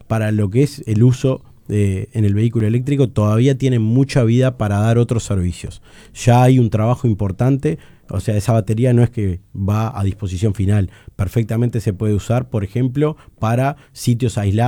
para lo que es el uso en el vehículo eléctrico, todavía tiene mucha vida para dar otros servicios. Ya hay un trabajo importante, o sea, esa batería no es que va a disposición final, perfectamente se puede usar, por ejemplo, para sitios aislados,